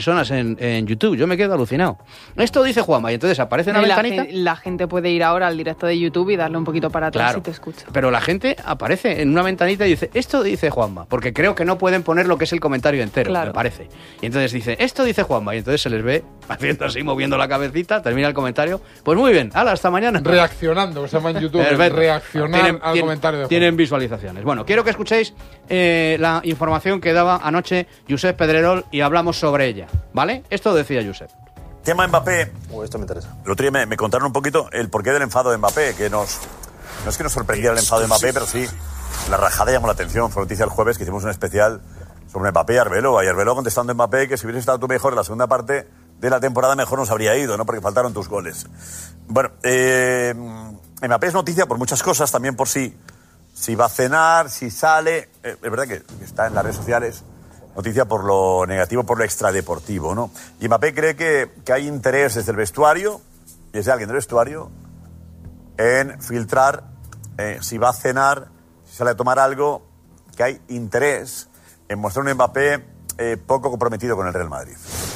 personas en YouTube. Yo me quedo alucinado. Esto dice Juanma y entonces aparece una ventanita. La gente puede ir ahora al directo de YouTube y darle un poquito para atrás y te escucha. Pero la gente aparece en una ventanita y dice, esto dice Juanma, porque creo que no pueden poner lo que es el comentario entero, me parece. Y entonces dice, esto dice Juanma, y entonces se les ve haciendo así, moviendo la cabecita, termina el comentario. Pues muy bien, hala, hasta mañana. Reaccionando, que se llama en YouTube, reaccionar al comentario de Juanma. Tienen visualizaciones. Bueno, quiero que escuchéis la información que daba anoche Josep Pedrerol y hablamos sobre ella, ¿vale? Esto decía Josep. Tema Mbappé. Esto me interesa. El otro día me contaron un poquito el porqué del enfado de Mbappé, que no es que nos sorprendiera el enfado de Mbappé, pero sí, la rajada llamó la atención. Fue noticia el jueves que hicimos un especial sobre Mbappé y Arbeloa. Y Arbeloa contestando a Mbappé que si hubieras estado tú mejor en la segunda parte de la temporada, mejor nos habría ido, ¿no? Porque faltaron tus goles. Bueno, Mbappé es noticia por muchas cosas, también por si va a cenar, si sale. Es verdad que está en las redes sociales. Noticia por lo negativo, por lo extradeportivo, ¿no? Y Mbappé cree que hay interés desde el vestuario, y desde alguien del vestuario, en filtrar si va a cenar, si sale a tomar algo, que hay interés en mostrar un Mbappé poco comprometido con el Real Madrid.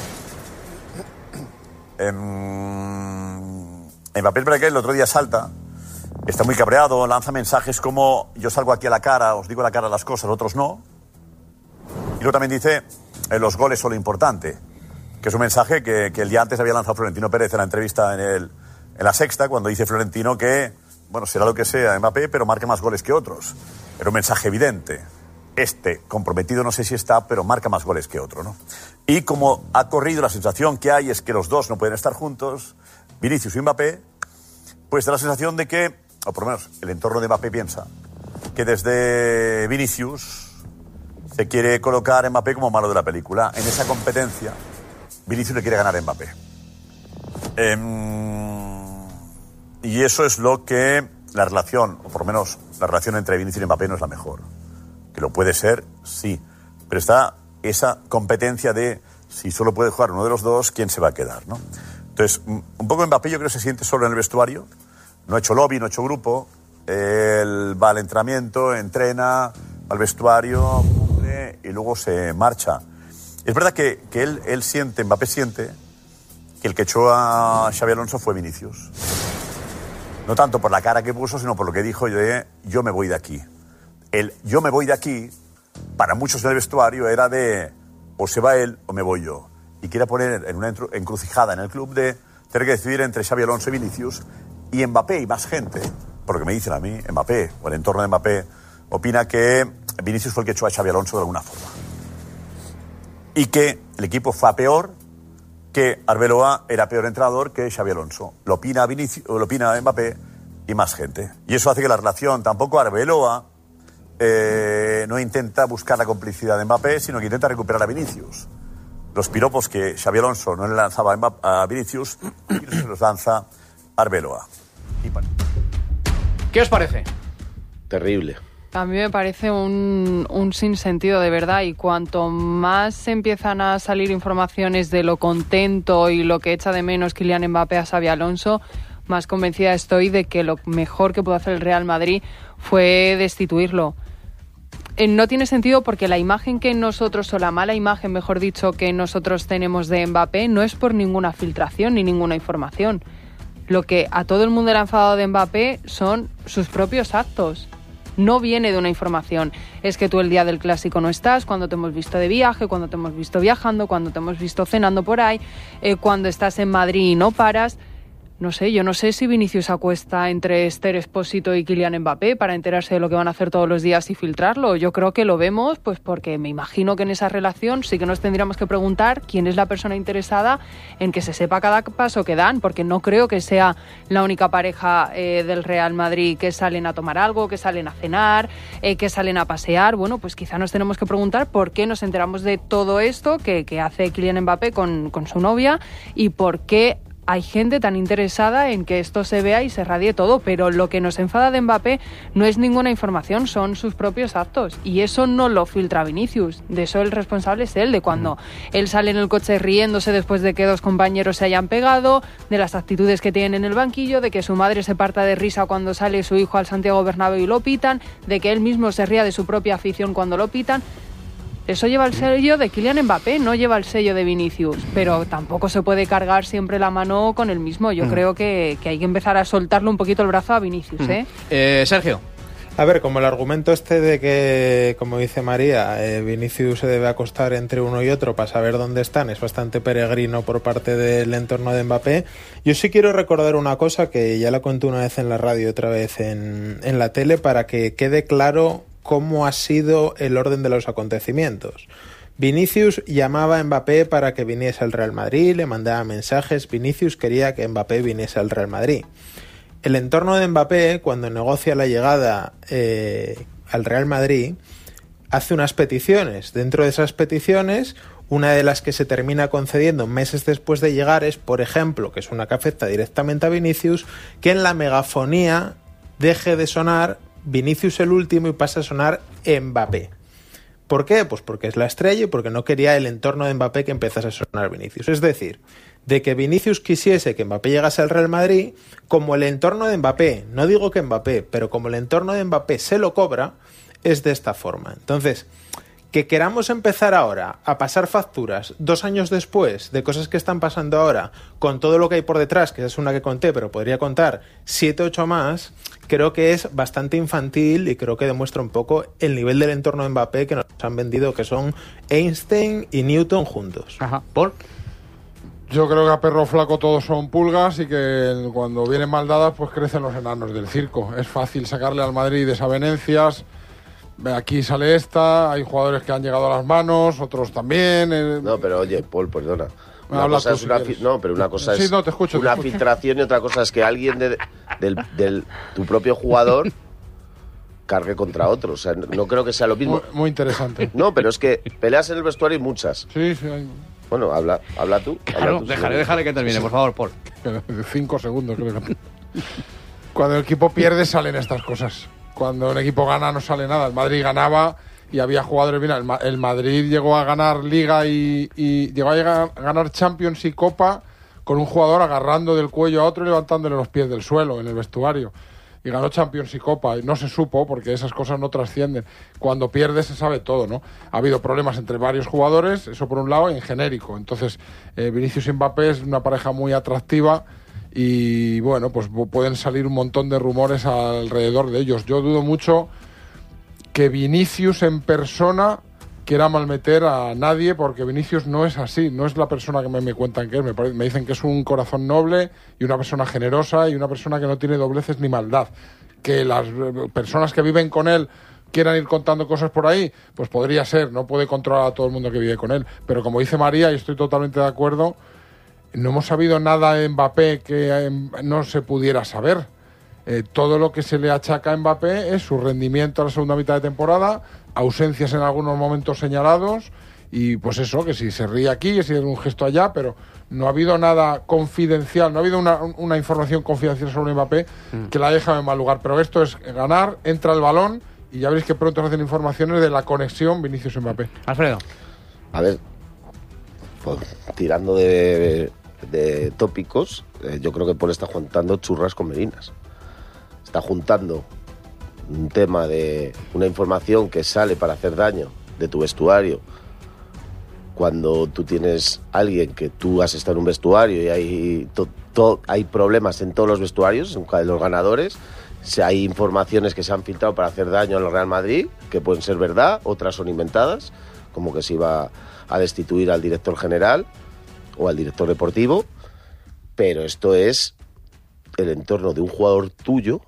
Mbappé es verdad que el otro día salta, está muy cabreado, lanza mensajes como yo salgo aquí a la cara, os digo a la cara las cosas, otros no. Y luego también dice, los goles son lo importante, que es un mensaje que el día antes había lanzado Florentino Pérez en la entrevista en La Sexta, cuando dice Florentino que, bueno, será lo que sea Mbappé, pero marca más goles que otros. Era un mensaje evidente. Comprometido no sé si está, pero marca más goles que otro, ¿no? Y como ha corrido, la sensación que hay es que los dos no pueden estar juntos, Vinicius y Mbappé, pues da la sensación de que, o por lo menos el entorno de Mbappé piensa, que desde Vinicius se quiere colocar a Mbappé como malo de la película. En esa competencia, Vinicius le quiere ganar a Mbappé. Y eso es lo que la relación, o por lo menos la relación entre Vinicius y Mbappé no es la mejor. Que lo puede ser, sí. Pero está esa competencia de si solo puede jugar uno de los dos, ¿quién se va a quedar, ¿no? Entonces, un poco Mbappé yo creo que se siente solo en el vestuario. No ha hecho lobby, no ha hecho grupo. Él va al entrenamiento, entrena, al vestuario, cumple y luego se marcha. Es verdad que él siente, Mbappé siente, que el que echó a Xabi Alonso fue Vinicius. No tanto por la cara que puso, sino por lo que dijo de yo me voy de aquí. El yo me voy de aquí, para muchos en el vestuario, era de o se va él o me voy yo. Y quiere poner en una encrucijada en el club de tener que decidir entre Xabi Alonso y Vinicius, y Mbappé y más gente, por lo que me dicen a mí, Mbappé o el entorno de Mbappé, opina que Vinicius fue el que echó a Xabi Alonso de alguna forma. Y que el equipo fue peor, que Arbeloa era peor entrenador que Xabi Alonso. Lo opina Mbappé y más gente. Y eso hace que la relación, tampoco Arbeloa no intenta buscar la complicidad de Mbappé, sino que intenta recuperar a Vinicius. Los piropos que Xabi Alonso no le lanzaba a Vinicius, se los lanza Arbeloa. ¿Qué os parece? Terrible. A mí me parece un sinsentido, de verdad, y cuanto más empiezan a salir informaciones de lo contento y lo que echa de menos Kylian Mbappé a Xabi Alonso, más convencida estoy de que lo mejor que pudo hacer el Real Madrid fue destituirlo. No tiene sentido porque la imagen que nosotros, o la mala imagen, mejor dicho, que nosotros tenemos de Mbappé no es por ninguna filtración ni ninguna información. Lo que a todo el mundo le ha enfadado de Mbappé son sus propios actos. No viene de una información. Es que tú el día del Clásico no estás, cuando te hemos visto de viaje, cuando te hemos visto viajando, cuando te hemos visto cenando por ahí, cuando estás en Madrid y no paras. No sé, yo no sé si Vinicius acuesta entre Esther Expósito y Kylian Mbappé para enterarse de lo que van a hacer todos los días y filtrarlo. Yo creo que lo vemos pues porque me imagino que en esa relación sí que nos tendríamos que preguntar quién es la persona interesada en que se sepa cada paso que dan, porque no creo que sea la única pareja del Real Madrid que salen a tomar algo, que salen a cenar, que salen a pasear. Bueno, pues quizá nos tenemos que preguntar por qué nos enteramos de todo esto que hace Kylian Mbappé con su novia y por qué hay gente tan interesada en que esto se vea y se radie todo, pero lo que nos enfada de Mbappé no es ninguna información, son sus propios actos, y eso no lo filtra Vinicius. De eso el responsable es él, de cuando él sale en el coche riéndose después de que dos compañeros se hayan pegado, de las actitudes que tienen en el banquillo, de que su madre se parta de risa cuando sale su hijo al Santiago Bernabéu y lo pitan, de que él mismo se ría de su propia afición cuando lo pitan. Eso lleva el sello de Kylian Mbappé, no lleva el sello de Vinicius. Pero tampoco se puede cargar siempre la mano con el mismo. Yo creo que hay que empezar a soltarle un poquito el brazo a Vinicius, Sergio. A ver, como el argumento de que, como dice María, Vinicius se debe acostar entre uno y otro para saber dónde están, es bastante peregrino por parte del entorno de Mbappé. Yo sí quiero recordar una cosa que ya la conté una vez en la radio, otra vez en la tele, para que quede claro cómo ha sido el orden de los acontecimientos. Vinicius llamaba a Mbappé para que viniese al Real Madrid, le mandaba mensajes. Vinicius quería que Mbappé viniese al Real Madrid. El entorno de Mbappé, cuando negocia la llegada al Real Madrid, hace unas peticiones. Dentro de esas peticiones, una de las que se termina concediendo meses después de llegar es, por ejemplo, que es una que afecta directamente a Vinicius, que en la megafonía deje de sonar Vinicius el último y pase a sonar Mbappé. ¿Por qué? Pues porque es la estrella y porque no quería el entorno de Mbappé que empezase a sonar Vinicius. Es decir, de que Vinicius quisiese que Mbappé llegase al Real Madrid, como el entorno de Mbappé, no digo que Mbappé, pero como el entorno de Mbappé se lo cobra, es de esta forma. Entonces, que queramos empezar ahora a pasar facturas 2 años después de cosas que están pasando ahora, con todo lo que hay por detrás, que esa es una que conté, pero podría contar 7, 8 más, creo que es bastante infantil y creo que demuestra un poco el nivel del entorno de Mbappé que nos han vendido, que son Einstein y Newton juntos. Ajá. ¿Por? Yo creo que a perro flaco todos son pulgas y que cuando vienen mal dadas pues crecen los enanos del circo. Es fácil sacarle al Madrid desavenencias. Aquí sale esta, hay jugadores que han llegado a las manos, otros también. No, pero oye, Paul, perdona. Una cosa es una cosa sí, es no, te escucho, una filtración y otra cosa es que alguien del tu propio jugador cargue contra otro. O sea, no creo que sea lo mismo. Muy interesante. No, pero es que peleas en el vestuario hay muchas. Sí, sí. Hay... Bueno, habla tú. Claro, déjale que termine, por favor, Paul. 5 segundos, creo que. Cuando el equipo pierde salen estas cosas. Cuando el equipo gana no sale nada. El Madrid ganaba y había jugadores. Mira, el Madrid llegó a ganar Liga y llegó a ganar Champions y Copa con un jugador agarrando del cuello a otro y levantándole los pies del suelo en el vestuario. Y ganó Champions y Copa. Y no se supo porque esas cosas no trascienden. Cuando pierde se sabe todo, ¿no? Ha habido problemas entre varios jugadores, eso por un lado, en genérico. Entonces, Vinicius y Mbappé es una pareja muy atractiva. Y bueno, pues pueden salir un montón de rumores alrededor de ellos. Yo dudo mucho que Vinicius en persona quiera malmeter a nadie, porque Vinicius no es así, no es la persona que me cuentan que es. Me dicen que es un corazón noble y una persona generosa y una persona que no tiene dobleces ni maldad. Que las personas que viven con él quieran ir contando cosas por ahí, pues podría ser, no puede controlar a todo el mundo que vive con él. Pero como dice María, y estoy totalmente de acuerdo, no hemos sabido nada de Mbappé que no se pudiera saber. Todo lo que se le achaca a Mbappé es su rendimiento a la segunda mitad de temporada, ausencias en algunos momentos señalados y pues eso, que si se ríe aquí, que si es un gesto allá, pero no ha habido nada confidencial, no ha habido una información confidencial sobre Mbappé que la haya dejado en mal lugar. Pero esto es ganar, entra el balón y ya veréis que pronto se hacen informaciones de la conexión Vinicius-Mbappé. Alfredo. A ver, pues, tirando de tópicos, yo creo que Paul está juntando churras con merinas. Está juntando un tema de una información que sale para hacer daño de tu vestuario, cuando tú tienes alguien que tú has estado en un vestuario y hay problemas en todos los vestuarios, en los ganadores. Hay informaciones que se han filtrado para hacer daño al Real Madrid, que pueden ser verdad, otras son inventadas, como que se iba a destituir al director general o al director deportivo, pero esto es el entorno de un jugador tuyo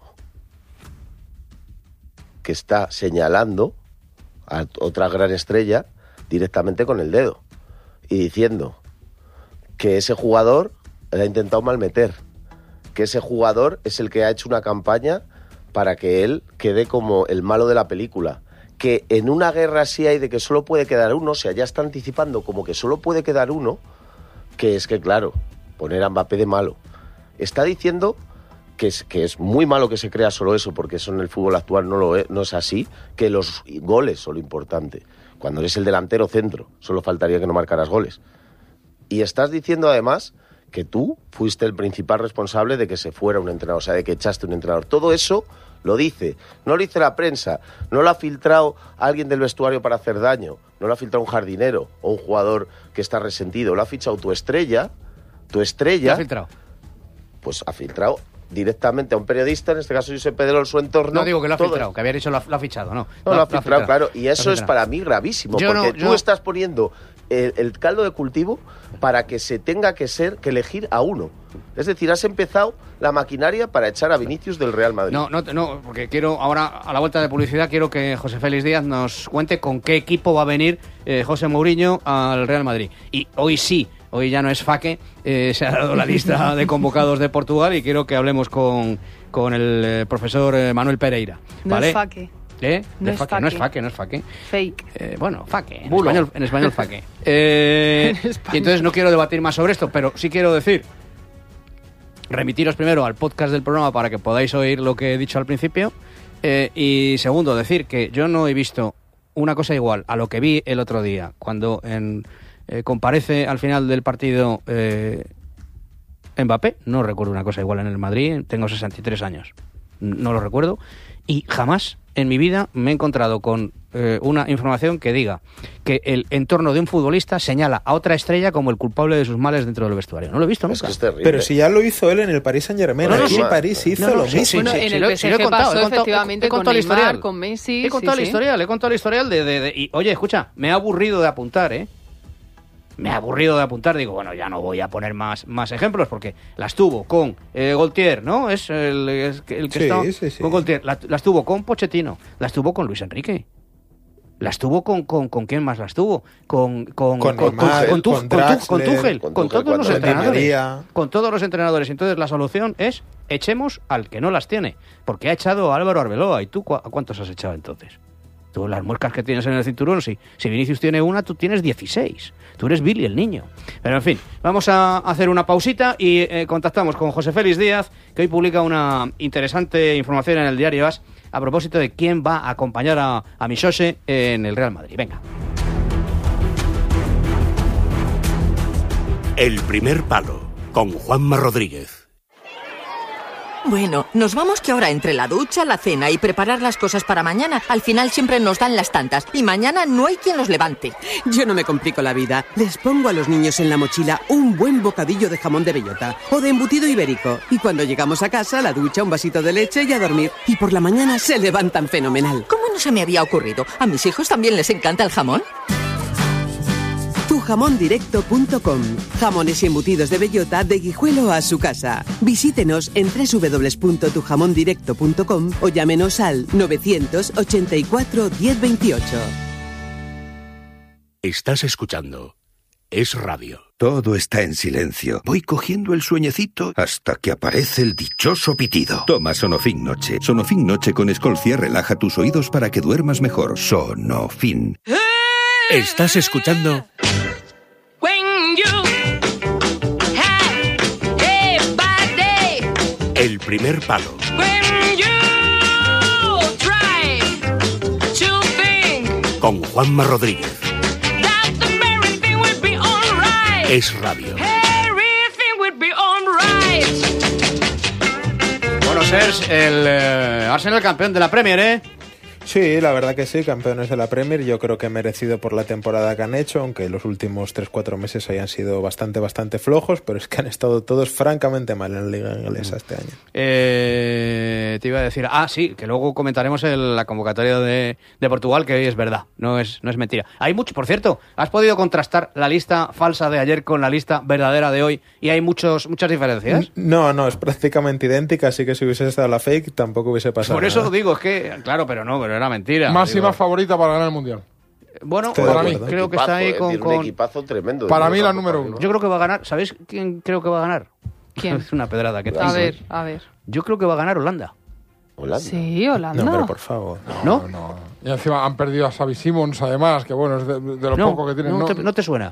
que está señalando a otra gran estrella directamente con el dedo y diciendo que ese jugador le ha intentado malmeter, que ese jugador es el que ha hecho una campaña para que él quede como el malo de la película, que en una guerra así hay de que solo puede quedar uno, o sea, ya está anticipando como que solo puede quedar uno, que es que, claro, poner a Mbappé de malo. Está diciendo que es muy malo que se crea solo eso, porque eso en el fútbol actual no es así, que los goles son lo importante. Cuando eres el delantero centro, solo faltaría que no marcaras goles. Y estás diciendo además que tú fuiste el principal responsable de que se fuera un entrenador, o sea, de que echaste un entrenador. Todo eso lo dice, no lo dice la prensa, no lo ha filtrado alguien del vestuario para hacer daño, no lo ha filtrado un jardinero o un jugador que está resentido, lo ha fichado tu estrella. ¿Lo ha filtrado? Pues ha filtrado directamente a un periodista, en este caso Josep Pedrerol, su entorno. No digo que lo ha filtrado, que había dicho lo ha fichado, no. No, lo ha filtrado, claro, y eso es para mí gravísimo, porque tú estás poniendo el caldo de cultivo para que se tenga que elegir a uno. Es decir, has empezado la maquinaria para echar a Vinicius del Real Madrid. No, porque quiero ahora, a la vuelta de publicidad, quiero que José Félix Díaz nos cuente con qué equipo va a venir José Mourinho al Real Madrid. Y hoy ya no es Faque, se ha dado la lista de convocados de Portugal y quiero que hablemos con el profesor Manuel Pereira. ¿Vale? No es Faque. No es Faque. Fake. Bueno, Faque. En español Faque. Y entonces no quiero debatir más sobre esto, pero sí quiero decir, remitiros primero al podcast del programa para que podáis oír lo que he dicho al principio. Y segundo, decir que yo no he visto una cosa igual a lo que vi el otro día, cuando comparece al final del partido Mbappé. No recuerdo una cosa igual en el Madrid, tengo 63 años, no lo recuerdo, y jamás en mi vida me he encontrado con una información que diga que el entorno de un futbolista señala a otra estrella como el culpable de sus males dentro del vestuario. No lo he visto nunca. Es que es terrible. Pero si ya lo hizo él en el Paris Saint-Germain, aquí en París hizo lo mismo. Bueno, en el PSG pasó efectivamente con Neymar, con Messi. He contado el historial y, oye, escucha, me ha aburrido de apuntar, digo, bueno, ya no voy a poner más ejemplos porque las tuvo con Gaultier, ¿no? Es el que está con Gaultier, las tuvo con Pochettino, las tuvo con Luis Enrique, las tuvo con quién más las tuvo, con Tuchel, con todos los entrenadores, con todos los entrenadores. Entonces la solución es echemos al que no las tiene, porque ha echado a Álvaro Arbeloa. ¿Y tú cuántos has echado entonces? Tú las muescas que tienes en el cinturón, si Vinicius tiene una, tú tienes 16. Tú eres Billy el niño. Pero en fin, vamos a hacer una pausita y contactamos con José Félix Díaz, que hoy publica una interesante información en el diario AS a propósito de quién va a acompañar a Michose en el Real Madrid. Venga. El primer palo, con Juanma Rodríguez. Bueno, nos vamos que ahora entre la ducha, la cena y preparar las cosas para mañana, al final siempre nos dan las tantas y mañana no hay quien los levante. Yo no me complico la vida. Les pongo a los niños en la mochila un buen bocadillo de jamón de bellota o de embutido ibérico. Y cuando llegamos a casa, la ducha, un vasito de leche y a dormir. Y por la mañana se levantan fenomenal. ¿Cómo no se me había ocurrido? ¿A mis hijos también les encanta el jamón? Tujamondirecto.com. Jamones y embutidos de bellota de Guijuelo a su casa. Visítenos en www.tujamondirecto.com o llámenos al 984 1028. Estás escuchando Es Radio. Todo está en silencio. Voy cogiendo el sueñecito hasta que aparece el dichoso pitido. Toma Sonofin Noche. Sonofin Noche con Escolcia relaja tus oídos para que duermas mejor. Sonofin. Estás escuchando El primer palo. Con Juanma Rodríguez. Es Radio. Bueno, Serge, el Arsenal campeón de la Premier, ¿eh? Sí, la verdad que sí, campeones de la Premier, yo creo que merecido por la temporada que han hecho, aunque los últimos 3-4 meses hayan sido bastante flojos, pero es que han estado todos francamente mal en la Liga Inglesa este año. Te iba a decir, sí, que luego comentaremos la convocatoria de Portugal, que hoy es verdad, no es mentira. Hay mucho, por cierto, ¿has podido contrastar la lista falsa de ayer con la lista verdadera de hoy y hay muchas diferencias? No, es prácticamente idéntica, así que si hubiese estado la fake tampoco hubiese pasado Por eso nada. digo, es que, claro, pero era mentira. Máxima favorita para ganar el Mundial. Bueno, para mí creo que está ahí con un equipazo tremendo. Para mí la número 1. Yo creo que va a ganar. ¿Sabéis quién creo que va a ganar? ¿Quién? Es una pedrada que A ver. Yo creo que va a ganar Holanda. Sí, Holanda. No, pero por favor. ¿No? Y encima han perdido a Xavi Simons, además, que bueno, es de lo poco que tienen. No te suena.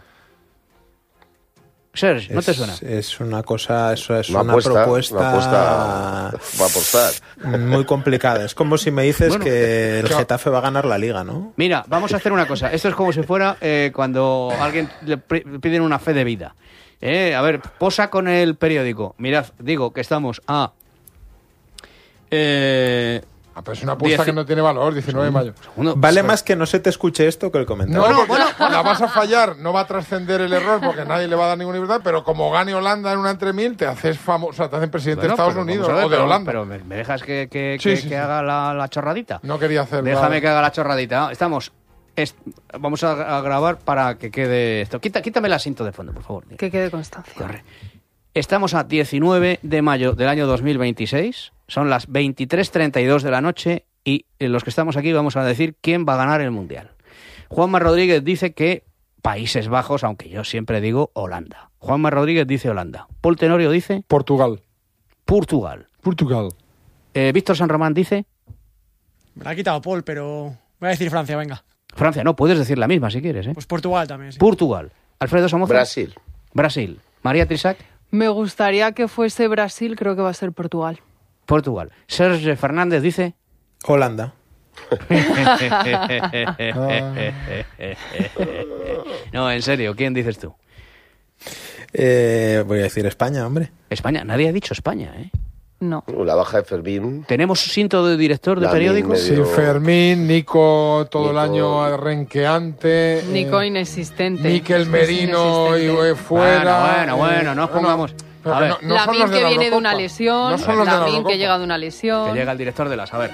Serge, ¿no te suena? Es una cosa, eso es una propuesta propuesta va a apostar. Muy complicada. Es como si me dices que el Getafe va a ganar la Liga, ¿no? Mira, vamos a hacer una cosa. Esto es como si fuera cuando a alguien le piden una fe de vida. A ver, posa con el periódico. Mirad, digo que estamos a Pero es una apuesta que no tiene valor, 19 de mayo. Vale más que no se te escuche esto que el comentario. No, porque la vas a fallar, no va a trascender el error porque nadie le va a dar ninguna libertad, pero como gane Holanda en una entre 1000, te haces famoso, o sea, te hacen presidente de Estados Unidos o de Holanda. Pero ¿me dejas que haga la chorradita? No quería hacerlo. Déjame que haga la chorradita. Vamos a grabar para que quede esto. Quítame el asiento de fondo, por favor. Que quede constancia. Corre. Estamos a 19 de mayo del año 2026, son las 23:32 de la noche y los que estamos aquí vamos a decir quién va a ganar el Mundial. Juanma Rodríguez dice que Países Bajos, aunque yo siempre digo Holanda. Juanma Rodríguez dice Holanda. Paul Tenorio dice... Portugal. Víctor San Román dice... Me la ha quitado Paul, pero voy a decir Francia, venga. Francia, no, puedes decir la misma si quieres. Pues Portugal también, sí. Portugal. Alfredo Somoza. Brasil. María Trisac. Me gustaría que fuese Brasil, creo que va a ser Portugal. Sergio Fernández dice... Holanda. No, en serio, ¿quién dices tú? Voy a decir España, hombre. España, nadie ha dicho España, ¿eh? No. La baja de Fermín. ¿Tenemos cinto de director de periódicos? Sí, Fermín, Nico todo el año renqueante. Nico inexistente. Miquel Merino y fuera. Bueno, no os pongamos... A ver. Lamin que viene de una lesión, Lamin que llega de una lesión. Que llega el director de las... A ver.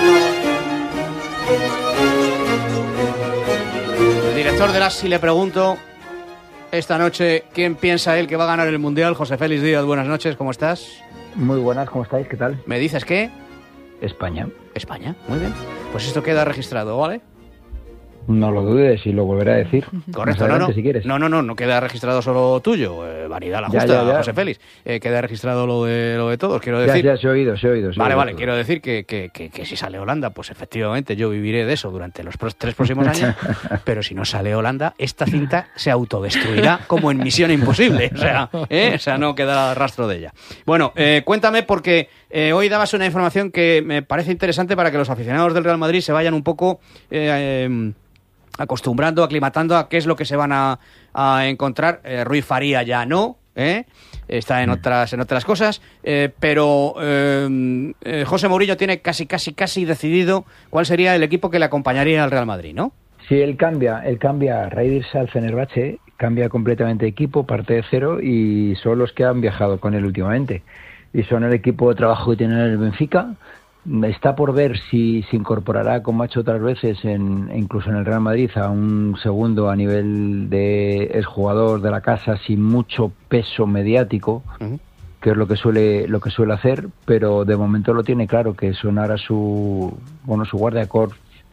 El director de las, si le pregunto esta noche quién piensa él que va a ganar el Mundial, José Félix Díaz, buenas noches, ¿cómo estás? Muy buenas, ¿cómo estáis? ¿Qué tal? ¿Me dices qué? España. España, muy bien. Pues esto queda registrado, ¿vale? No lo dudes y lo volveré a decir. Correcto, adelante, si quieres. No queda registrado solo tuyo, vanidad la justa, ya. José Félix. Queda registrado lo de todos, quiero decir. Ya, se ha oído. Vale, quiero decir que si sale Holanda, pues efectivamente yo viviré de eso durante los 3 próximos años, pero si no sale Holanda, esta cinta se autodestruirá como en Misión Imposible, o sea, no queda rastro de ella. Bueno, cuéntame porque hoy dabas una información que me parece interesante para que los aficionados del Real Madrid se vayan un poco... acostumbrando, aclimatando a qué es lo que se van a encontrar. Rui Faría ya no, está en otras cosas, pero José Mourinho tiene casi decidido cuál sería el equipo que le acompañaría al Real Madrid, ¿no? Sí, él cambia a raíz de irse al Fenerbahce, cambia completamente de equipo, parte de cero, y son los que han viajado con él últimamente, y son el equipo de trabajo que tiene en el Benfica. Está por ver si se incorporará, como ha hecho otras veces, incluso en el Real Madrid, a un segundo a nivel de exjugador de la casa sin mucho peso mediático, que es lo que suele hacer, pero de momento lo tiene claro, que son ahora su guardiacor,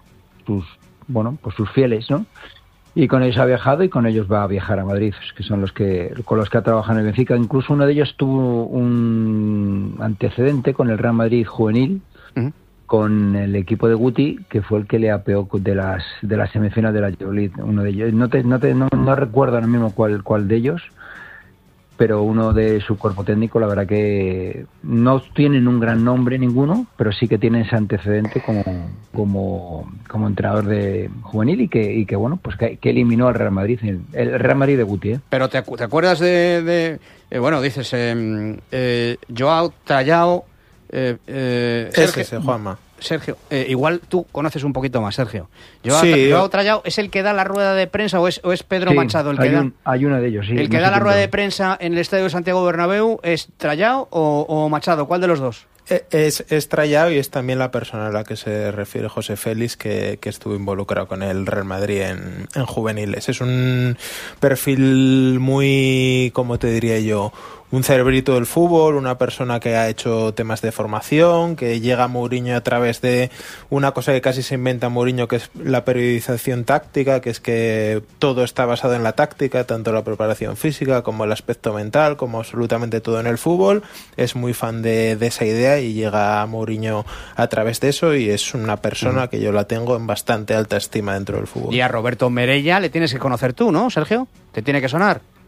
sus fieles, ¿no? Y con ellos ha viajado y con ellos va a viajar a Madrid, que son con los que ha trabajado en el Benfica. Incluso uno de ellos tuvo un antecedente con el Real Madrid juvenil, con el equipo de Guti, que fue el que le apeó de las semifinales de la Euroleague. Uno de ellos, no recuerdo ahora mismo cuál de ellos, pero uno de su cuerpo técnico, la verdad que no tienen un gran nombre ninguno, pero sí que tienen ese antecedente como entrenador de juvenil y que bueno, pues que eliminó al Real Madrid, el Real Madrid de Guti. Pero te acuerdas bueno, dices Joao Trallao, Juanma. Sergio, igual tú conoces un poquito más, Sergio. Joao Trallao, ¿es el que da la rueda de prensa o es Pedro Machado el que da? Hay uno de ellos, sí. ¿El que da la rueda de prensa en el Estadio de Santiago Bernabéu es Trallao o Machado? ¿Cuál de los dos? Es Trallao y es también la persona a la que se refiere José Félix, que estuvo involucrado con el Real Madrid en juveniles. Es un perfil muy, ¿cómo te diría yo?, un cerebrito del fútbol, una persona que ha hecho temas de formación, que llega a Mourinho a través de una cosa que casi se inventa Mourinho, que es la periodización táctica, que es que todo está basado en la táctica, tanto la preparación física como el aspecto mental, como absolutamente todo en el fútbol. Es muy fan de esa idea y llega a Mourinho a través de eso, y es una persona que yo la tengo en bastante alta estima dentro del fútbol. Y a Roberto Merella le tienes que conocer tú, ¿no, Sergio? ¿Te tiene que sonar?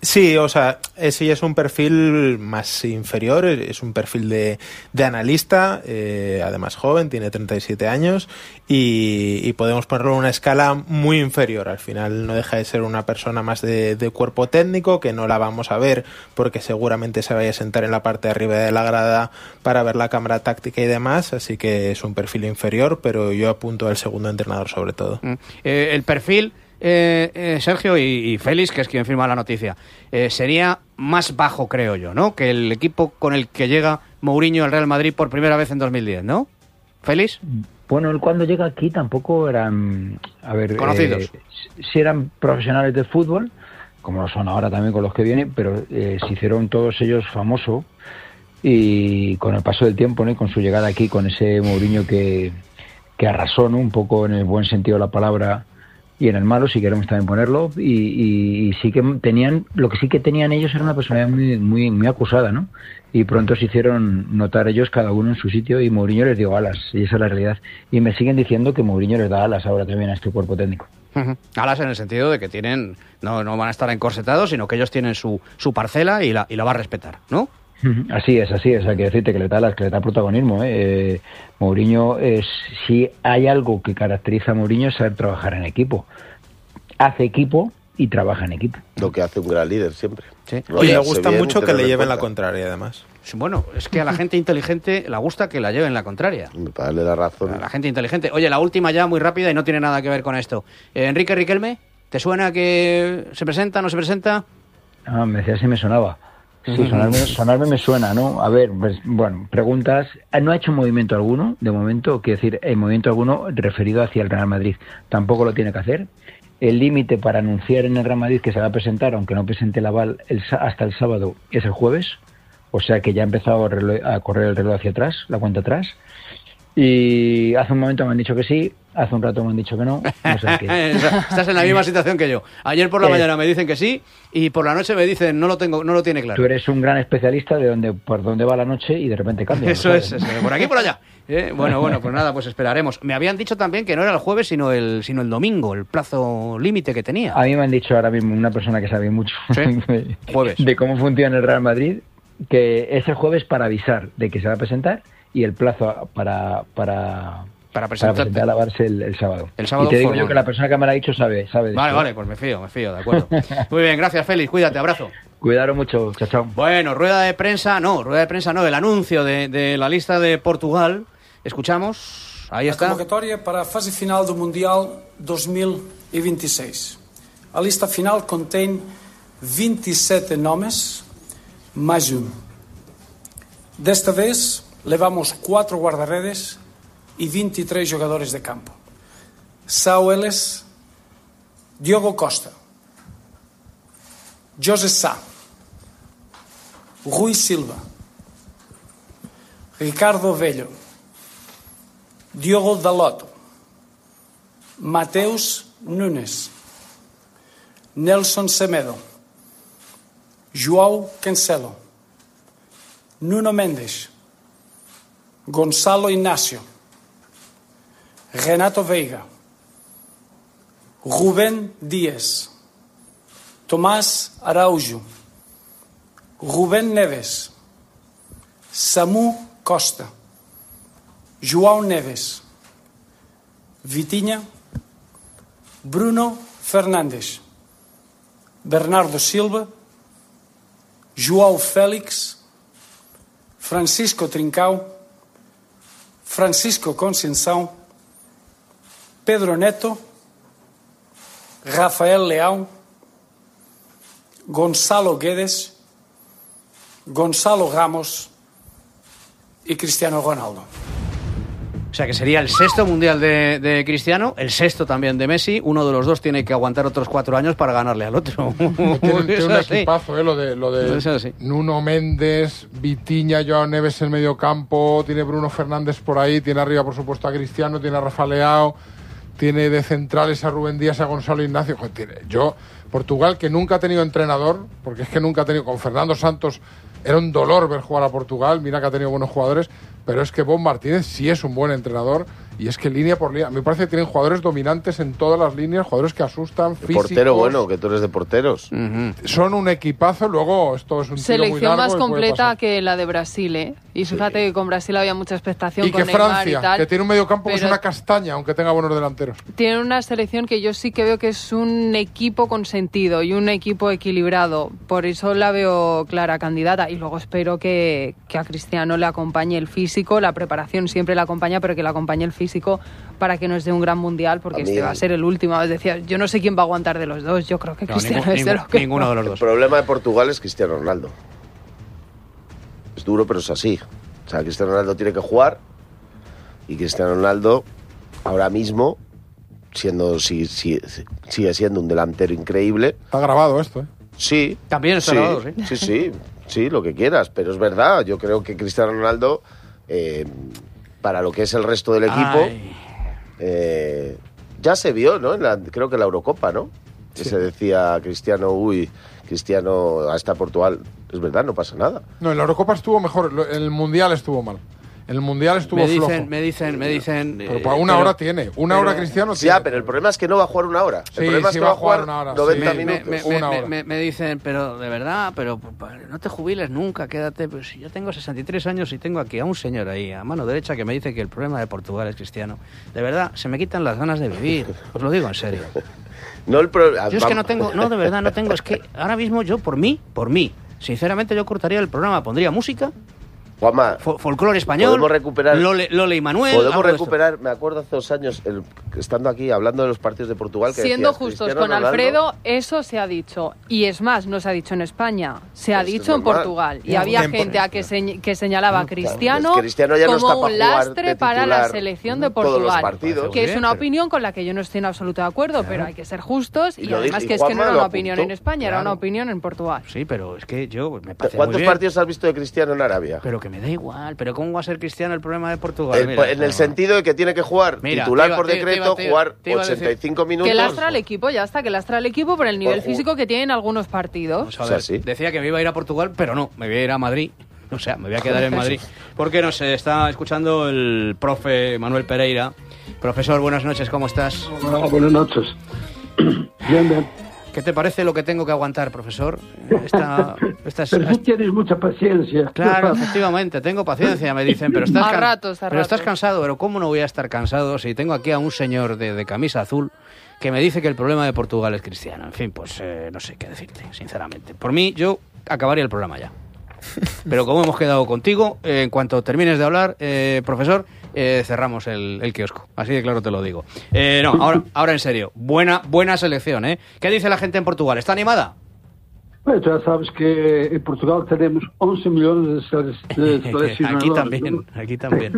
Sí, o sea, ese ya es un perfil más inferior, es un perfil de analista, además joven, tiene 37 años y podemos ponerlo en una escala muy inferior. Al final no deja de ser una persona más de cuerpo técnico, que no la vamos a ver porque seguramente se vaya a sentar en la parte de arriba de la grada para ver la cámara táctica y demás, así que es un perfil inferior, pero yo apunto al segundo entrenador sobre todo. El perfil... Sergio y Félix, que es quien firma la noticia, sería más bajo, creo yo, ¿no? Que el equipo con el que llega Mourinho al Real Madrid por primera vez en 2010, ¿no? ¿Félix? Bueno, él cuando llega aquí tampoco eran, conocidos. Sí eran profesionales de fútbol, como lo son ahora también con los que vienen, pero se hicieron todos ellos famosos y con el paso del tiempo, ¿no? Y con su llegada aquí, con ese Mourinho que arrasó, ¿no? Un poco en el buen sentido de la palabra y en el malo, si queremos también ponerlo, y sí que tenían, lo que sí que tenían ellos era una personalidad muy acusada, ¿no? Y pronto se hicieron notar ellos cada uno en su sitio y Mourinho les dio alas, y esa es la realidad. Y me siguen diciendo que Mourinho les da alas ahora también a este cuerpo técnico. Alas en el sentido de que tienen, no van a estar encorsetados, sino que ellos tienen su parcela y la va a respetar, ¿no? Así es, hay que decirte que le da protagonismo. Mourinho, si hay algo que caracteriza a Mourinho es saber trabajar en equipo. Hace equipo y trabaja en equipo. Lo que hace un gran líder siempre. Sí. Y le gusta mucho que le lleven la contraria, además. Bueno, es que a la gente inteligente le gusta que la lleven la contraria. Para darle la razón. A la gente inteligente. Oye, la última ya muy rápida y no tiene nada que ver con esto. Enrique Riquelme, ¿te suena que se presenta, no se presenta? Me decía si me sonaba. Sí, sonarme me suena, ¿no? A ver, pues, bueno, preguntas. No ha hecho movimiento alguno, de momento, quiero decir, movimiento alguno referido hacia el Real Madrid. Tampoco lo tiene que hacer. El límite para anunciar en el Real Madrid que se va a presentar, aunque no presente el aval hasta el sábado, es el jueves. O sea que ya ha empezado a correr el reloj hacia atrás, la cuenta atrás. Y hace un momento me han dicho que sí, hace un rato me han dicho que no. No sé qué. Estás en la misma situación que yo. Ayer por la mañana me dicen que sí y por la noche me dicen no lo tiene claro. Tú eres un gran especialista de por dónde va la noche y de repente cambia. Eso es, por aquí y por allá. Bueno, pues nada, pues esperaremos. Me habían dicho también que no era el jueves sino el domingo, el plazo límite que tenía. A mí me han dicho ahora mismo una persona que sabe mucho jueves. De cómo funciona el Real Madrid, que es el jueves para avisar de que se va a presentar y el plazo para presentar a lavarse el sábado. El sábado. Y te digo yo que la persona que me lo ha dicho sabe. Vale, pues me fío, de acuerdo. Muy bien, gracias Félix, cuídate, abrazo. Cuidaros mucho, chao. Bueno, rueda de prensa no, el anuncio de la lista de Portugal. Escuchamos, ahí está. A convocatoria para a fase final do Mundial 2026. A lista final contém 27 nomes, mais Desta vez, levamos 4 guarda-redes e 23 jogadores de campo. São eles Diogo Costa, José Sá, Rui Silva, Ricardo Velho, Diogo Dalot, Mateus Nunes, Nelson Semedo, João Cancelo, Nuno Mendes, Gonçalo Inácio, Renato Veiga, Rubén Díaz, Tomás Araújo, Rubén Neves, Samu Costa, João Neves, Vitinha, Bruno Fernandes, Bernardo Silva, João Félix, Francisco Trincão, Francisco Conceição, Pedro Neto, Rafael Leão, Gonçalo Guedes, Gonçalo Ramos y Cristiano Ronaldo. O sea que sería el sexto mundial de Cristiano, el sexto también de Messi. Uno de los dos tiene que aguantar otros 4 años para ganarle al otro. Tiene un equipazo, lo de Nuno Méndez, Vitinha, Joao Neves en medio campo, tiene Bruno Fernández por ahí, tiene arriba por supuesto a Cristiano, tiene a Rafa Leao, tiene de centrales a Rubén Díaz, a Gonzalo Ignacio. Portugal, que nunca ha tenido entrenador, porque es que nunca ha tenido, con Fernando Santos era un dolor ver jugar a Portugal, mira que ha tenido buenos jugadores, pero es que Bob Martínez sí es un buen entrenador Y es que línea por línea, me parece que tienen jugadores dominantes en todas las líneas, jugadores que asustan, físicos. Portero, bueno, que tú eres de porteros. Son un equipazo, luego esto es un tiro muy largo. Selección más completa que la de Brasil, ¿eh? Y fíjate que con Brasil había mucha expectación. Y con que Neymar Francia, y tal, que tiene un mediocampo que es una castaña, aunque tenga buenos delanteros. Tiene una selección que yo sí que veo que es un equipo con sentido y un equipo equilibrado. Por eso la veo clara candidata. Y luego espero que a Cristiano le acompañe el físico. La preparación siempre le acompaña, pero que le acompañe el físico para que nos dé un gran mundial, porque este va a ser el último. Es decir, yo no sé quién va a aguantar de los dos. Yo creo que Cristiano es de los que... Ninguno de los dos. El problema de Portugal es Cristiano Ronaldo. Es duro, pero es así. O sea, Cristiano Ronaldo tiene que jugar y Cristiano Ronaldo ahora mismo sigue siendo un delantero increíble. Está grabado esto, ¿eh? Sí. También está grabado, sí. Sí, lo que quieras, pero es verdad. Yo creo que Cristiano Ronaldo, para lo que es el resto del equipo, ya se vio, ¿no? Creo que en la Eurocopa, ¿no? Que se decía Cristiano hasta Portugal. Es verdad, no pasa nada. No, en la Eurocopa estuvo mejor, en el Mundial estuvo mal. El Mundial estuvo flojo. Me dicen... Pero para una hora tiene. Una hora Cristiano tiene. Ya, pero el problema es que no va a jugar una hora. El problema es que va a jugar una hora. 90 minutos. Me dicen, pero de verdad, pero no te jubiles nunca, quédate. Pues yo tengo 63 años y tengo aquí a un señor ahí, a mano derecha, que me dice que el problema de Portugal es Cristiano. De verdad, se me quitan las ganas de vivir. Os lo digo en serio. Yo es que no tengo, de verdad no tengo. Es que ahora mismo yo, por mí, sinceramente yo cortaría el programa, pondría música. Juanma, folclore español, podemos recuperar, Lole y Manuel. Podemos recuperar, me acuerdo hace 2 años, estando aquí hablando de los partidos de Portugal. Que siendo decías, justos Cristiano con Ronaldo, Alfredo, eso se ha dicho. Y es más, no se ha dicho en España, se ha dicho en Portugal. Y había gente que señalaba a Cristiano, ya no como un lastre para la selección de Portugal. Partidos, que es una opinión con la que yo no estoy en absoluto de acuerdo, pero hay que ser justos. Y además que es que no era una opinión en España, era una opinión en Portugal. Sí, pero es que yo me parece ¿Cuántos partidos has visto de Cristiano en Arabia? Pero que me da igual. Pero ¿cómo va a ser Cristiano el problema de Portugal? En el sentido de que tiene que jugar titular por decreto, jugar 85 minutos. Que lastra al equipo, ya está, que lastra al equipo por el nivel físico que tiene en algunos partidos. Vamos a ver, sí. Decía que me iba a ir a Portugal, pero no, me voy a ir a Madrid. O sea, me voy a quedar en Madrid. Porque no sé, está escuchando el profe Manuel Pereira. Profesor, buenas noches, ¿cómo estás? Hola, buenas noches. Bien. ¿Qué te parece lo que tengo que aguantar, profesor? Pero tú tienes mucha paciencia. Claro, efectivamente, tengo paciencia, me dicen, pero estás cansado. Pero ¿cómo no voy a estar cansado si tengo aquí a un señor de camisa azul que me dice que el problema de Portugal es Cristiano? En fin, pues no sé qué decirte, sinceramente. Por mí, yo acabaría el programa ya. Pero como hemos quedado contigo, en cuanto termines de hablar, profesor, cerramos el kiosco. Así de claro te lo digo. Ahora en serio. Buena selección, ¿eh? ¿Qué dice la gente en Portugal? ¿Está animada? Pues ya sabes que en Portugal tenemos 11 millones de seleccionadores. Aquí también.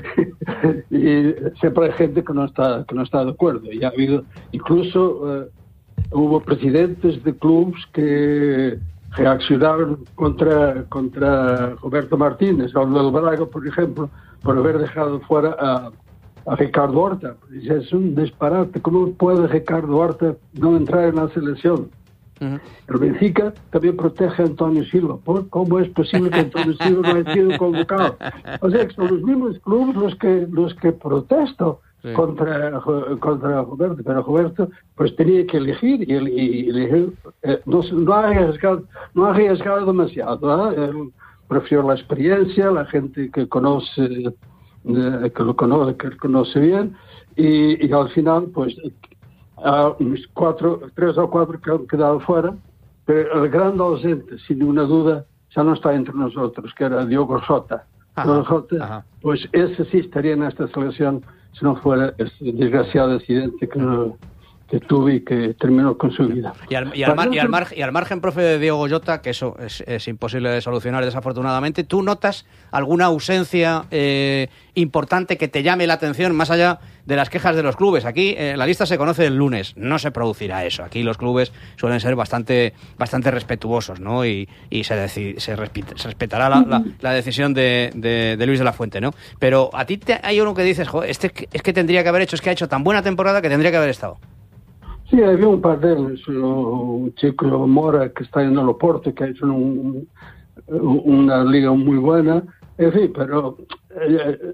Y siempre hay gente que no está de acuerdo. Y ha habido, incluso hubo presidentes de clubes que reaccionaron contra Roberto Martínez, o del Braga, por ejemplo, por haber dejado fuera a Ricardo Horta. Es un disparate. ¿Cómo puede Ricardo Horta no entrar en la selección? El Benfica también protege a António Silva. ¿Cómo es posible que António Silva no haya sido convocado? O sea, que son los mismos clubes los que protestan contra Roberto, pero Roberto pues tenía que elegir y elegir, no ha arriesgado demasiado, ¿eh? Él prefirió la experiencia, la gente que conoce, que lo conoce bien, y al final pues a 3 o 4 que han quedado fuera, pero el gran ausente, sin ninguna duda, ya no está entre nosotros, que era Diogo Jota. Pues ese sí estaría en esta selección si no fuera este desgraciado accidente que tuve y que terminó con su vida. Y al margen, profe, de Diogo Jota, que eso es imposible de solucionar desafortunadamente, ¿tú notas alguna ausencia importante que te llame la atención más allá de las quejas de los clubes? Aquí la lista se conoce el lunes, no se producirá eso. Aquí los clubes suelen ser bastante respetuosos, ¿no? Y se respetará la decisión de Luis de la Fuente, ¿no? Pero a ti hay uno que dices, joder, es que tendría que haber hecho, es que ha hecho tan buena temporada que tendría que haber estado. Sí, había un par de ellos. Un chico Mora que está en el Oporto, que ha hecho una liga muy buena. En fin, pero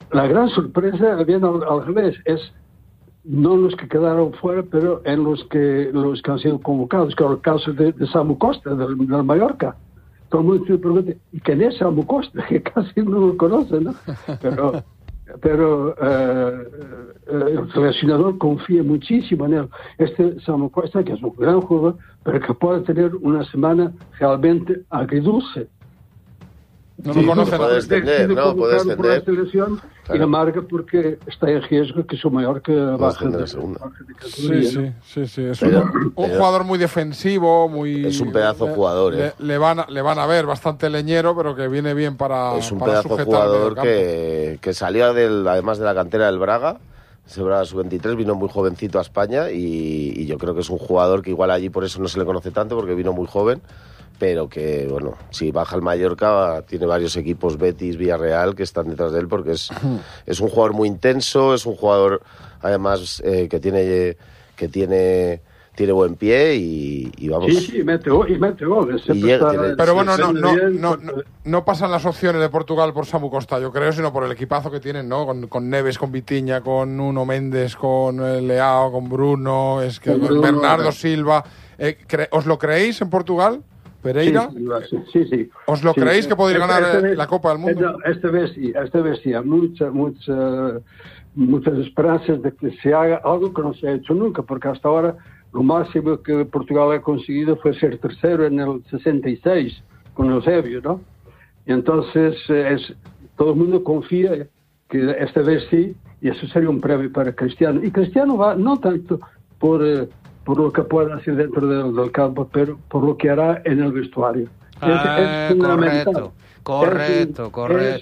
la gran sorpresa viene al revés, es no los que quedaron fuera, pero en los que han sido convocados, que es el caso de Samu Costa, del Mallorca. Todo el mundo se pregunta, ¿y quién es Samu Costa? Que casi no lo conoce, ¿no? Pero el seleccionador confía muchísimo en él. Este Samu Costa, que es un gran jugador, pero que puede tener una semana realmente agridulce. No lo conoce, puede extender, ¿no? Puede extender. Y la marca porque está en riesgo que su Mallorca baje de segunda. Sí. Es un jugador muy defensivo, muy... Es un pedazo jugador, Le van a ver bastante leñero, pero que viene bien para es un pedazo jugador que salió además de la cantera del Braga. Ese Braga sub-23 vino muy jovencito a España y yo creo que es un jugador que igual allí por eso no se le conoce tanto, porque vino muy joven, pero que, bueno, si baja el Mallorca, tiene varios equipos, Betis, Villarreal, que están detrás de él, porque es un jugador muy intenso, es un jugador, además, que tiene buen pie y vamos... Sí, mete goles. Pero bueno, no pasan las opciones de Portugal por Samu Costa, yo creo, sino por el equipazo que tienen, ¿no? Con Neves, con Vitinha, con Nuno Méndez, con Leao, con Bruno, Bernardo Silva. ¿Os lo creéis en Portugal? Pereira, sí. ¿Os lo creéis que podéis ganar la Copa del Mundo? Esta vez sí, hay muchas esperanzas de que se haga algo que no se ha hecho nunca, porque hasta ahora lo máximo que Portugal ha conseguido fue ser tercero en el 66 con Eusebio, ¿no? Y entonces todo el mundo confía que esta vez sí, y eso sería un premio para Cristiano. Y Cristiano va no tanto por lo que pueda hacer dentro del campo, pero por lo que hará en el vestuario. Es fundamental. Correcto.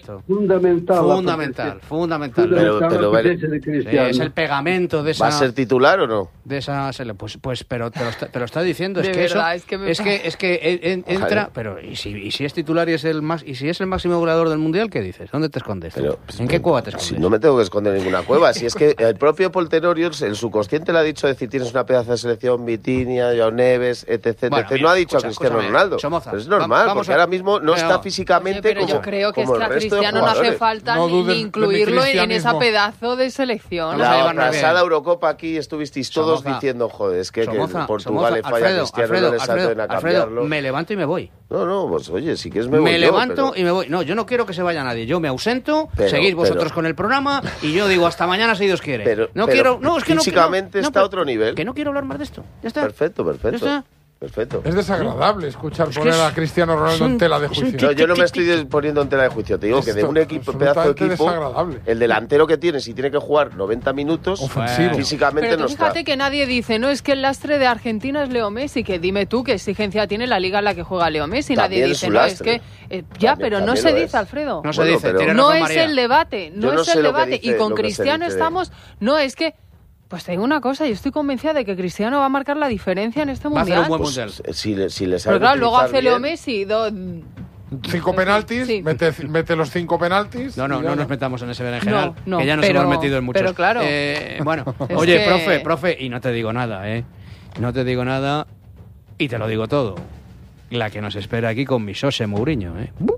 Fundamental. Pero es el pegamento de esa... ¿Va a ser titular o no? De esa... Pues pero te lo está diciendo. Es que entra... Pero ¿y si es titular y es el máximo goleador del Mundial, qué dices? ¿Dónde te escondes? ¿En qué cueva te escondes? Si no me tengo que esconder en ninguna cueva. Si es que el propio Pol Tenorio, el subconsciente le ha dicho, decir, tienes una pedazo de selección, Vitinha, Joao Neves, etc. Bueno, no ha dicho a Cristiano Ronaldo. Pero es normal, porque ahora mismo no está físicamente... Pero yo creo que es que a Cristiano no hace falta ni incluirlo en esa pedazo de selección. La pasada Eurocopa aquí estuvisteis todos diciendo, joder, es que Portugal le falla a Cristiano, no le salten a cambiarlo. Me levanto y me voy. No, pues oye, si quieres me voy. Me levanto y me voy. No, yo no quiero que se vaya nadie. Yo me ausento, seguís vosotros con el programa y yo digo hasta mañana si Dios quiere. Físicamente está a otro nivel. Que no quiero hablar más de esto. Ya está. Perfecto. Ya está. Perfecto. Es desagradable escuchar poner a Cristiano Ronaldo en tela de juicio. No, yo no me estoy poniendo en tela de juicio. Te digo que de un pedazo de equipo, el delantero que tiene, si tiene que jugar 90 minutos, ofensivo, físicamente pero no está. Fíjate que nadie dice, no, es que el lastre de Argentina es Leo Messi, que dime tú qué exigencia tiene la liga en la que juega Leo Messi. También nadie dice, no, es que... pero no se dice, Alfredo. No se dice. No es el debate, y con Cristiano estamos... No, es que... Pues te digo una cosa, yo estoy convencida de que Cristiano va a marcar la diferencia en este Mundial. Va a hacer un buen Mundial. Si les pero claro, luego hace Leo Messi... 5 penaltis, sí. mete los 5 penaltis. No nos metamos en ese berenjenal, que ya nos hemos metido en muchos. Pero claro. Bueno, oye, profe, y no te digo nada, No te digo nada y te lo digo todo. La que nos espera aquí con mi José Mourinho,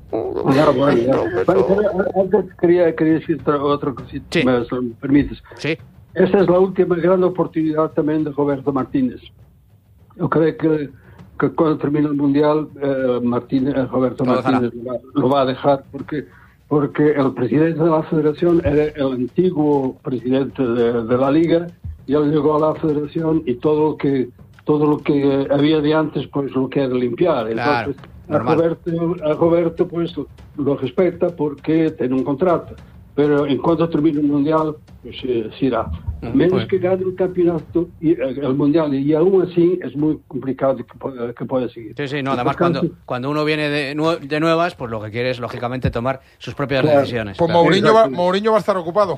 Antes quería decir otra cosita, si me permites. Sí. Esta es la última gran oportunidad también de Roberto Martínez. Yo creo que cuando termine el Mundial, Roberto Martínez lo va a dejar porque el presidente de la Federación era el antiguo presidente de la Liga y él llegó a la Federación y todo lo que había de antes pues lo quiere limpiar. Claro, entonces a Roberto pues lo respeta porque tiene un contrato. Pero en cuanto termine el Mundial, pues se irá. Menos que gane el campeonato, el Mundial, y aún así es muy complicado que pueda seguir. Sí, no, además cuando uno viene de nuevas, pues lo que quiere es, lógicamente, tomar sus propias decisiones. Pues claro. Mourinho va a estar ocupado.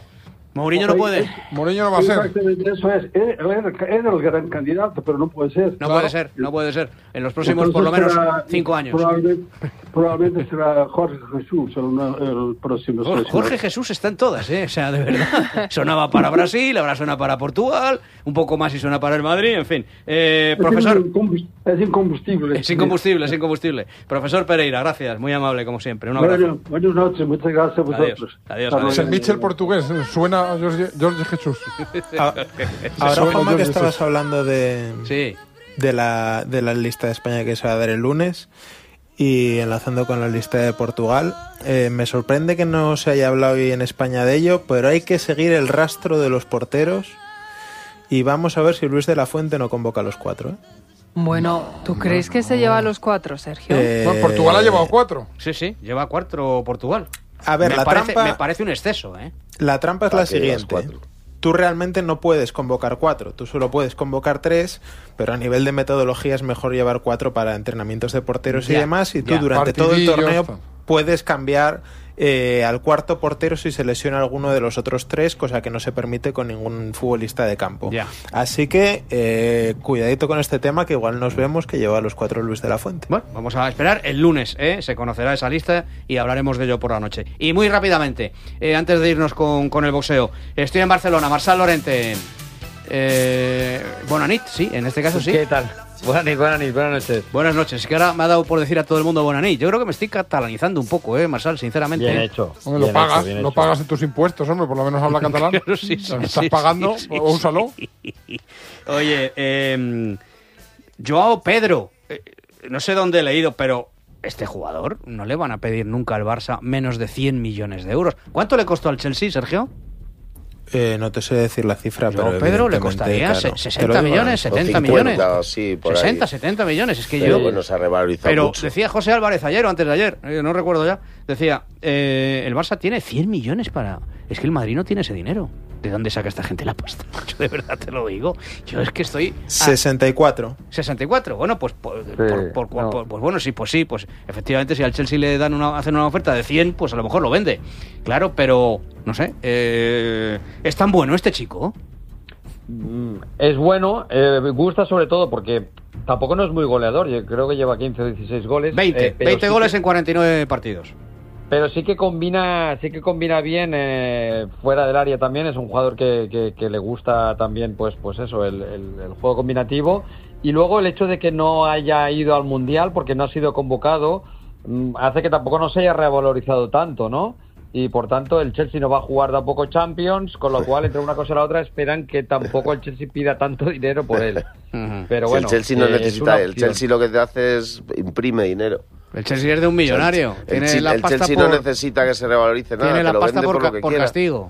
Mourinho no puede. Mourinho no va a ser. Eso es. Era el gran candidato, pero no puede ser. No puede ser. En los próximos, por lo menos, 5 años. Probablemente será Jorge Jesús el próximo. Jorge Jesús está en todas, ¿eh? O sea, de verdad. Sonaba para Brasil, ahora suena para Portugal, un poco más y suena para el Madrid, en fin. Profesor... Es incombustible. Es incombustible. Profesor Pereira, gracias, muy amable como siempre. Un abrazo. Buenas noches, muchas gracias a vosotros. Adiós. El Mitchell portugués suena a Jorge Jesús. Ahora, Juanma, que estabas hablando de la lista de España que se va a dar el lunes y enlazando con la lista de Portugal, me sorprende que no se haya hablado hoy en España de ello, pero hay que seguir el rastro de los porteros y vamos a ver si Luis de la Fuente no convoca a los 4, ¿eh? Bueno, ¿tú crees que se lleva a los 4, Sergio? Portugal ha llevado 4. Sí, lleva 4 Portugal. A ver, me parece un exceso, ¿eh? La trampa es la siguiente. Tú realmente no puedes convocar 4, tú solo puedes convocar 3, pero a nivel de metodología es mejor llevar 4 para entrenamientos de porteros y demás, y tú durante todo el torneo puedes cambiar al cuarto portero si se lesiona alguno de los otros 3, cosa que no se permite con ningún futbolista de campo. Así que cuidadito con este tema, que igual nos vemos que lleva a los 4 Luis de la Fuente. Bueno, vamos a esperar el lunes, se conocerá esa lista y hablaremos de ello por la noche. Y muy rápidamente, antes de irnos con el boxeo, estoy en Barcelona, Marçal Llorente. Bona nit, sí, en este caso sí. ¿Qué tal? Buenas noches. Buenas noches. Es que ahora me ha dado por decir a todo el mundo buena nit. Yo creo que me estoy catalanizando un poco, Marçal, sinceramente. Bien hecho. Hombre, lo pagas en tus impuestos, hombre, por lo menos habla catalán. Claro, sí, estás pagando, úsalo. Oye, Joao Pedro, no sé dónde he leído, pero este jugador no le van a pedir nunca al Barça menos de 100 millones de euros. ¿Cuánto le costó al Chelsea, Sergio? No te sé decir la cifra, pero Pedro le costaría 60 millones, 70 millones. Sí, por 60, ahí. 70 millones. Es que pero bueno, se ha revalorizado pero mucho. Decía José Álvarez ayer o antes de ayer, no recuerdo ya, decía, el Barça tiene 100 millones para... Es que el Madrid no tiene ese dinero. ¿De dónde saca esta gente la pasta? Yo de verdad te lo digo. Yo es que estoy... 64. 64. Bueno, pues bueno, sí, pues efectivamente si al Chelsea le dan hacen una oferta de 100, pues a lo mejor lo vende. Claro, pero no sé, ¿es tan bueno este chico? Es bueno, gusta sobre todo porque tampoco no es muy goleador. Yo creo que lleva 15 o 16 goles. 20 goles en 49 partidos. Pero sí que combina bien fuera del área también. Es un jugador que le gusta también, pues eso, el juego combinativo. Y luego el hecho de que no haya ido al Mundial porque no ha sido convocado hace que tampoco no se haya revalorizado tanto, ¿no? Y por tanto el Chelsea no va a jugar tampoco Champions, con lo cual entre una cosa y la otra esperan que tampoco el Chelsea pida tanto dinero por él. Pero bueno, el Chelsea no necesita, el Chelsea lo que te hace es imprime dinero. El Chelsea es de un millonario. El Chelsea no necesita que se revalorice nada. Tiene la pasta por castigo.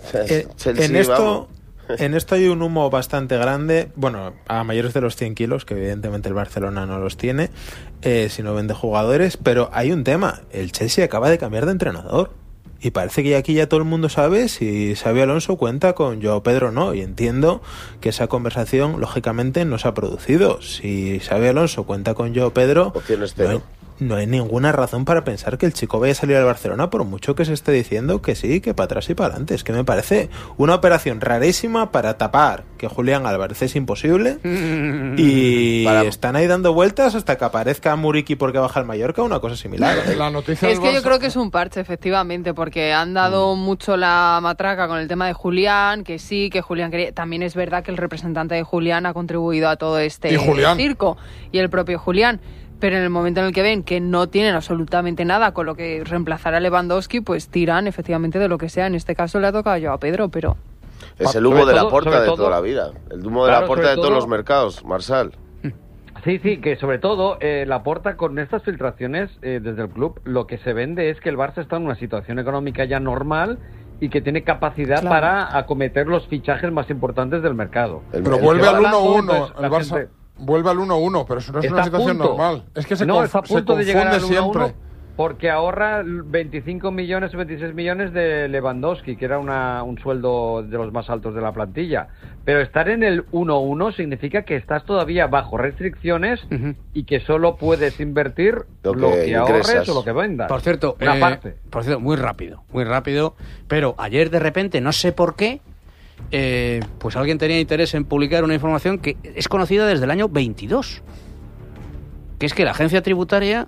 En esto hay un humo bastante grande, bueno, a mayores de los 100 kilos, que evidentemente el Barcelona no los tiene, si no vende jugadores, pero hay un tema, el Chelsea acaba de cambiar de entrenador. Y parece que aquí ya todo el mundo sabe si Xabi Alonso cuenta con Joao Pedro o no. Y entiendo que esa conversación, lógicamente, no se ha producido. Si Xabi Alonso cuenta con Joao Pedro, no hay ninguna razón para pensar que el chico vaya a salir al Barcelona, por mucho que se esté diciendo que sí, que para atrás y para adelante. Es que me parece una operación rarísima para tapar que Julián Álvarez es imposible y están ahí dando vueltas hasta que aparezca Muriqui porque baja el Mallorca, una cosa similar. La noticia es que yo creo que es un parche, efectivamente, porque han dado mucho la matraca con el tema de Julián, que sí, que Julián quería... También es verdad que el representante de Julián ha contribuido a todo este circo, y el propio Julián. Pero en el momento en el que ven que no tienen absolutamente nada con lo que reemplazar a Lewandowski, pues tiran efectivamente de lo que sea. En este caso le ha tocado yo a Pedro, pero... Es el humo de la Porta de toda la vida. El humo de la Porta de todos los mercados, Marçal. Sí, que sobre todo la Porta con estas filtraciones desde el club, lo que se vende es que el Barça está en una situación económica ya normal y que tiene capacidad para acometer los fichajes más importantes del mercado. Pero vuelve al 1-1 el Barça. Vuelve al 1-1, pero eso no es una situación normal. Es que se confunde siempre. Porque ahorra 25 millones o 26 millones de Lewandowski, que era un sueldo de los más altos de la plantilla. Pero estar en el 1-1 significa que estás todavía bajo restricciones y que solo puedes invertir lo que ahorres o lo que vendas. Por cierto, muy rápido. Pero ayer de repente, no sé por qué, pues alguien tenía interés en publicar una información que es conocida desde el año 22. Que es que la agencia tributaria...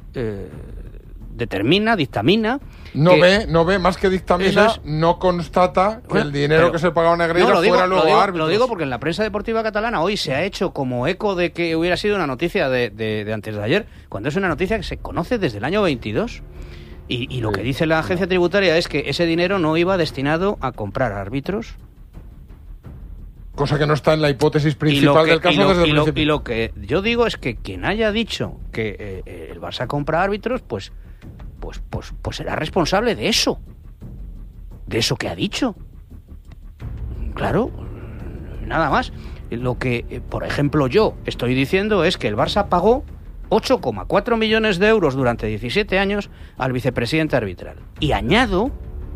dictamina... No ve, más que dictamina, no constata que el dinero que se pagaba a Negreira fuera luego árbitros. Lo digo porque en la prensa deportiva catalana hoy se ha hecho como eco de que hubiera sido una noticia de antes de ayer, cuando es una noticia que se conoce desde el año 22. Y lo que dice la agencia tributaria es que ese dinero no iba destinado a comprar árbitros. Cosa que no está en la hipótesis principal del caso desde el principio. Y lo que yo digo es que quien haya dicho que el Barça compra árbitros, pues será responsable de eso. De eso que ha dicho. Claro, nada más. Lo que, por ejemplo, yo estoy diciendo es que el Barça pagó 8,4 millones de euros durante 17 años al vicepresidente arbitral. Y añado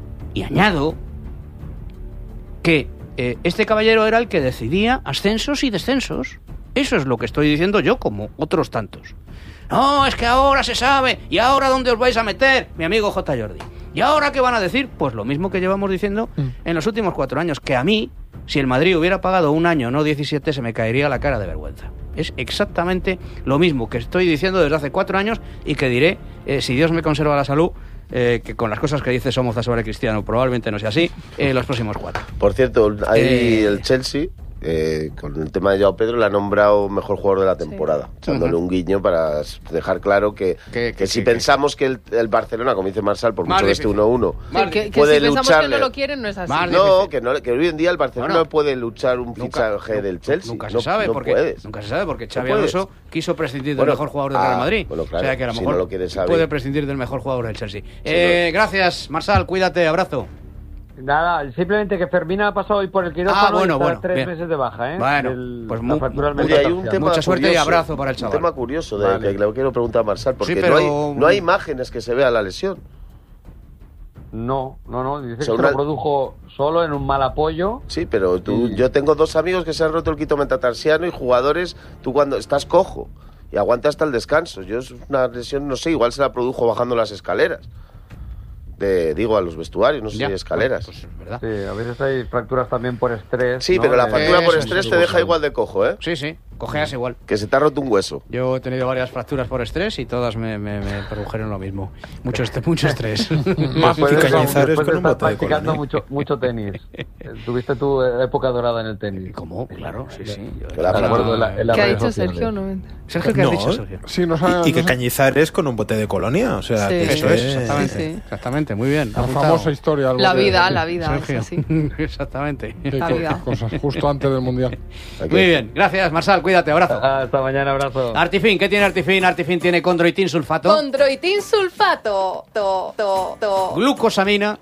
que este caballero era el que decidía ascensos y descensos. Eso es lo que estoy diciendo yo, como otros tantos. No, es que ahora se sabe. ¿Y ahora dónde os vais a meter? Mi amigo J. Jordi. ¿Y ahora qué van a decir? Pues lo mismo que llevamos diciendo en los últimos 4 años. Que a mí, si el Madrid hubiera pagado un año, no 17, se me caería la cara de vergüenza. Es exactamente lo mismo que estoy diciendo desde hace 4 años y que diré, si Dios me conserva la salud, que con las cosas que dice Somoza sobre Cristiano probablemente no sea así, los próximos 4. Por cierto, ahí el Chelsea, con el tema de Joao Pedro, le ha nombrado mejor jugador de la temporada, echándole un guiño para dejar claro que si pensamos que el Barcelona, como dice Marsal, por mucho que esté 1-1, puede si lucharle. Pensamos que no lo quieren, no es así. Que hoy en día el Barcelona no puede luchar un fichaje del Chelsea. Nunca se sabe, porque Xabi Alonso quiso prescindir del mejor jugador del Real Madrid. Claro, o sea que a lo mejor puede prescindir del mejor jugador del Chelsea. Gracias, Marsal, cuídate, abrazo. Nada, simplemente que Fermín ha pasado hoy por el quirófano y está 3 meses de baja, Bueno, pues mucha suerte y abrazo para el chaval. Un tema curioso que le quiero preguntar a Marsal, porque no hay imágenes que se vea la lesión. No, dice que se lo produjo solo en un mal apoyo. Sí, pero yo tengo 2 amigos que se han roto el quito metatarsiano y jugadores, tú cuando estás cojo y aguanta hasta el descanso. Yo es una lesión, no sé, igual se la produjo bajando las escaleras. A los vestuarios, no sé si escaleras. Pues es verdad. Sí, a veces hay fracturas también por estrés. Sí, ¿no? Pero la fractura por estrés te deja igual de cojo, ¿eh? Sí, cojeas igual. Que se te ha roto un hueso. Yo he tenido varias fracturas por estrés y todas me produjeron lo mismo. Mucho estrés. Más que Cañizares con un bote practicando mucho tenis. Tuviste tu época dorada en el tenis. ¿Cómo? Claro, sí. ¿Qué ha dicho Sergio? Sergio, ¿qué ha dicho Sergio? Sí, y que Cañizares con un bote de colonia. O sea, que eso es, exactamente, muy bien. La famosa historia. La vida, Sergio. Sí. Exactamente. La vida. Cosas justo antes del Mundial. Muy bien, gracias Marsal, cuídate, abrazo. Hasta mañana, abrazo. Artifin, ¿qué tiene Artifin? Artifin tiene condroitin sulfato. Condroitin sulfato. Glucosamina.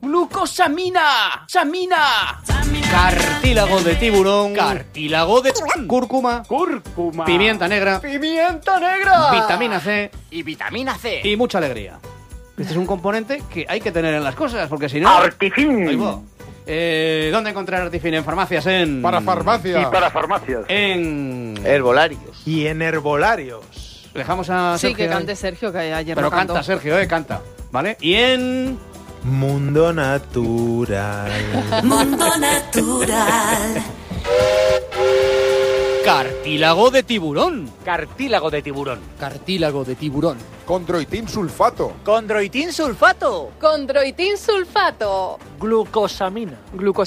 Cartílago de tiburón. Cartílago de cúrcuma. Pimienta negra. Vitamina C. Y vitamina C. Y mucha alegría. Este es un componente que hay que tener en las cosas, porque si no... Artifin. Ahí va. ¿Dónde encontrar Artifin? En farmacias, Para farmacias. Y para farmacias. En... Herbolarios. Y en herbolarios. Dejamos a Sergio. Sí, que cante Sergio, que ayer Pero no cantó. canta, Sergio, canta. ¿Vale? Y en... Mundo Natural. Cartílago de tiburón. Cartílago de tiburón. Condroitin sulfato. Glucosamina.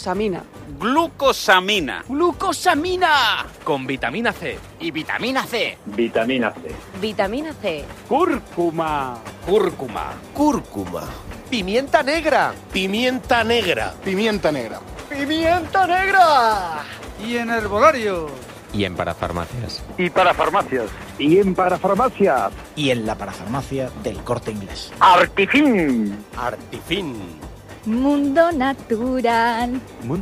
Con vitamina C. Y vitamina C. Cúrcuma. Pimienta negra. Y en herbolarios. Y en parafarmacias. Y para farmacias. Y en la parafarmacia del Corte Inglés. Artifin. Mundo natural. Muy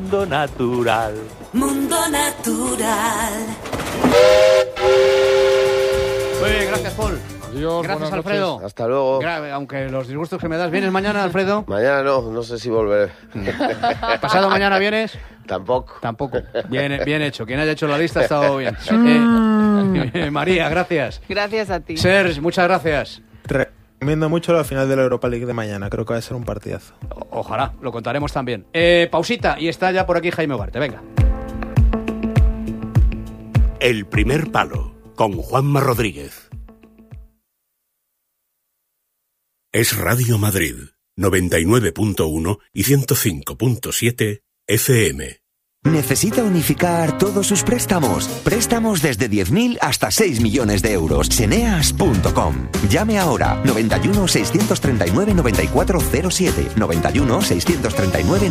bien, gracias, Paul. Adiós. Gracias, Alfredo. Hasta luego. Aunque los disgustos que me das. ¿Vienes mañana, Alfredo? Mañana no sé si volveré. ¿Pasado mañana vienes? Tampoco. Bien hecho. Quien haya hecho la lista ha estado bien. María, gracias. Gracias a ti. Serge, muchas gracias. Recomiendo mucho la final de la Europa League de mañana. Creo que va a ser un partidazo. Ojalá, lo contaremos también. Pausita, y está ya por aquí Jaime Ugarte. Venga. El primer palo, con Juanma Rodríguez. Es Radio Madrid, 99.1 y 105.7 FM. ¿Necesita unificar todos sus préstamos? Préstamos desde 10.000 hasta 6 millones de euros. Seneas.com. Llame ahora. 91 639 9407. 91 639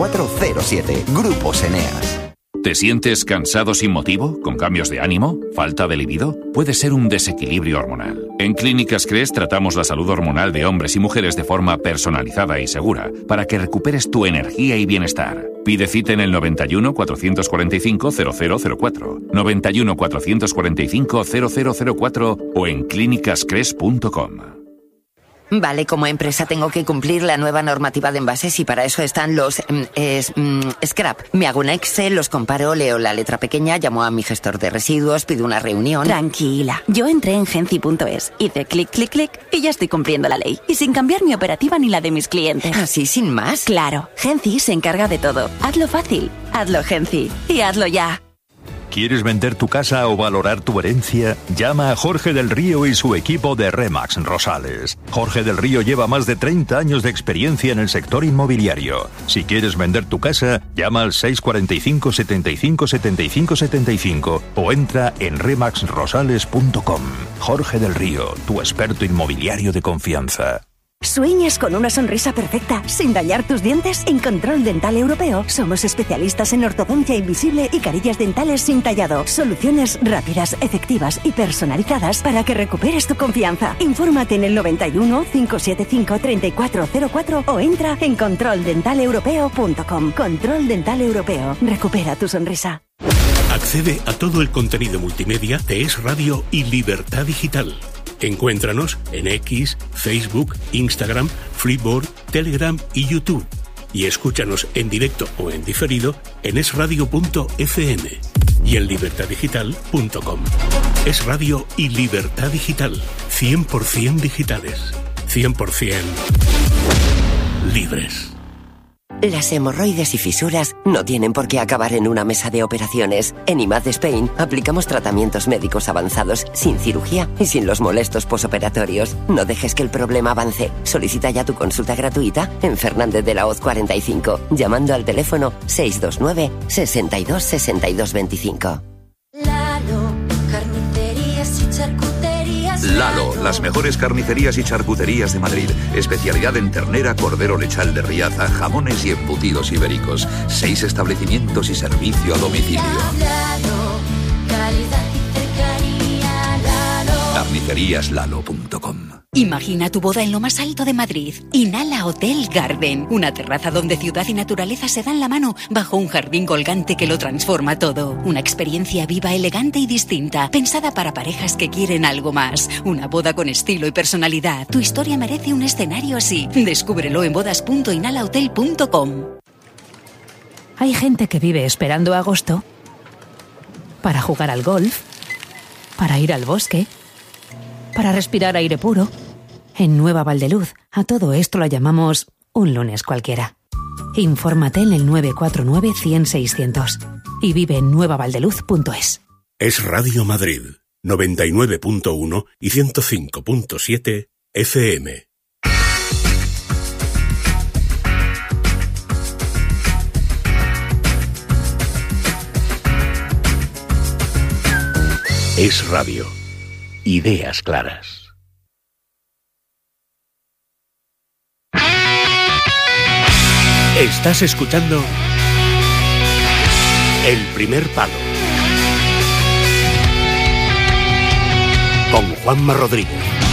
9407. Grupo Seneas. ¿Te sientes cansado sin motivo? ¿Con cambios de ánimo? ¿Falta de libido? Puede ser un desequilibrio hormonal. En Clínicas Cres tratamos la salud hormonal de hombres y mujeres de forma personalizada y segura para que recuperes tu energía y bienestar. Pide cita en el 91 445 0004, 91 445 0004 o en clínicascres.com. Vale, como empresa tengo que cumplir la nueva normativa de envases y para eso están los scrap. Me hago un Excel, los comparo, leo la letra pequeña, llamo a mi gestor de residuos, pido una reunión. Tranquila, yo entré en Genci.es, hice clic, clic, clic y ya estoy cumpliendo la ley. Y sin cambiar mi operativa ni la de mis clientes. ¿Así sin más? Claro, Genci se encarga de todo. Hazlo fácil, hazlo Genci y hazlo ya. ¿Quieres vender tu casa o valorar tu herencia? Llama a Jorge del Río y su equipo de Remax Rosales. Jorge del Río lleva más de 30 años de experiencia en el sector inmobiliario. Si quieres vender tu casa, llama al 645 75 75 75 o entra en remaxrosales.com. Jorge del Río, tu experto inmobiliario de confianza. ¿Sueñas con una sonrisa perfecta sin dañar tus dientes? En Control Dental Europeo somos especialistas en ortodoncia invisible y carillas dentales sin tallado. Soluciones rápidas, efectivas y personalizadas para que recuperes tu confianza. Infórmate en el 91 575 3404 o entra en controldentaleuropeo.com. Control Dental Europeo. Recupera tu sonrisa. Accede a todo el contenido multimedia de Es Radio y Libertad Digital. Encuéntranos en X, Facebook, Instagram, Freeboard, Telegram y YouTube. Y escúchanos en directo o en diferido en esradio.fm y en libertaddigital.com. Es Radio y Libertad Digital. 100% digitales. 100% libres. Las hemorroides y fisuras no tienen por qué acabar en una mesa de operaciones. En IMAD Spain aplicamos tratamientos médicos avanzados sin cirugía y sin los molestos posoperatorios. No dejes que el problema avance. Solicita ya tu consulta gratuita en Fernández de la Hoz 45, llamando al teléfono 629 62 62 25. Lalo, las mejores carnicerías y charcuterías de Madrid. Especialidad en ternera, cordero lechal de Riaza, jamones y embutidos ibéricos. 6 establecimientos y servicio a domicilio. Carniceríaslalo.com. Imagina tu boda en lo más alto de Madrid. Inhala Hotel Garden. Una terraza donde ciudad y naturaleza se dan la mano bajo un jardín colgante que lo transforma todo. Una experiencia viva, elegante y distinta. Pensada para parejas que quieren algo más. Una boda con estilo y personalidad. Tu historia merece un escenario así. Descúbrelo en bodas.inhalahotel.com. Hay gente que vive esperando agosto para jugar al golf, para ir al bosque, para respirar aire puro. En Nueva Valdeluz, a todo esto lo llamamos un lunes cualquiera. Infórmate en el 949 100 600 y vive en nuevavaldeluz.es. Es Radio Madrid, 99.1 y 105.7 FM. Es Radio. Ideas claras. Estás escuchando El Primer Palo con Juanma Rodríguez.